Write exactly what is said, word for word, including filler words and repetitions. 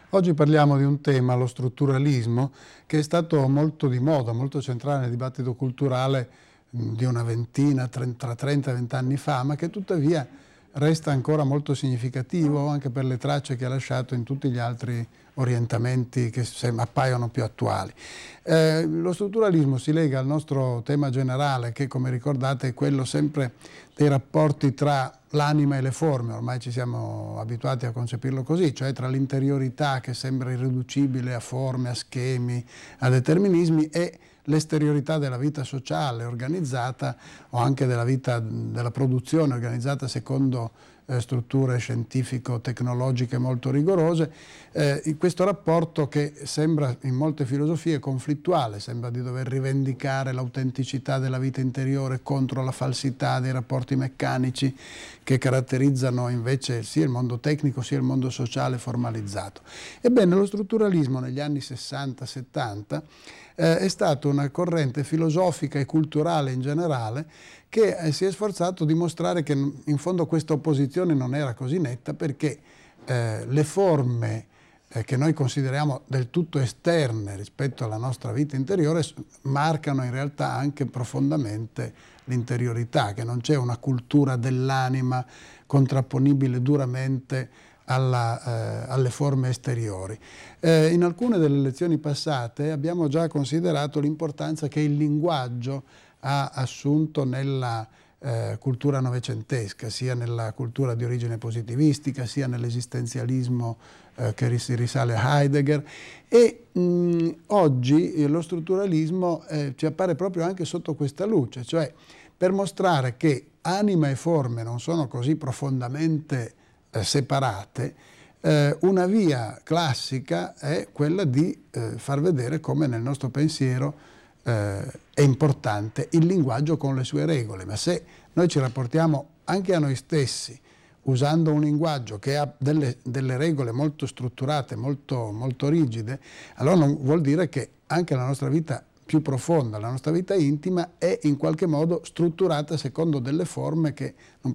Oggi parliamo di un tema, lo strutturalismo, che è stato molto di moda, molto centrale nel dibattito culturale mh, di una ventina, tra trenta e venti anni fa, ma che tuttavia resta ancora molto significativo anche per le tracce che ha lasciato in tutti gli altri orientamenti che appaiono più attuali. Eh, lo strutturalismo si lega al nostro tema generale, che come ricordate è quello sempre dei rapporti tra l'anima e le forme, ormai ci siamo abituati a concepirlo così, cioè tra l'interiorità che sembra irriducibile a forme, a schemi, a determinismi e l'esteriorità della vita sociale organizzata o anche della vita della produzione organizzata secondo eh, strutture scientifico-tecnologiche molto rigorose. Eh, questo rapporto che sembra in molte filosofie conflittuale, sembra di dover rivendicare l'autenticità della vita interiore contro la falsità dei rapporti meccanici che caratterizzano invece sia il mondo tecnico sia il mondo sociale formalizzato. Ebbene, lo strutturalismo negli anni sessanta settanta eh, è stata una corrente filosofica e culturale in generale che eh, si è sforzato di mostrare che in fondo questa opposizione non era così netta, perché eh, le forme eh, che noi consideriamo del tutto esterne rispetto alla nostra vita interiore marcano in realtà anche profondamente l'interiorità, che non c'è una cultura dell'anima contrapponibile duramente alla, eh, alle forme esteriori. Eh, in alcune delle lezioni passate abbiamo già considerato l'importanza che il linguaggio ha assunto nella eh, cultura novecentesca, sia nella cultura di origine positivistica, sia nell'esistenzialismo eh, che si risale a Heidegger, e mh, oggi eh, lo strutturalismo eh, ci appare proprio anche sotto questa luce, cioè per mostrare che anima e forme non sono così profondamente eh, separate. Eh, una via classica è quella di eh, far vedere come nel nostro pensiero eh, è importante il linguaggio con le sue regole, ma se noi ci rapportiamo anche a noi stessi usando un linguaggio che ha delle, delle regole molto strutturate, molto, molto rigide, allora non vuol dire che anche la nostra vita più profonda, la nostra vita intima è in qualche modo strutturata secondo delle forme che non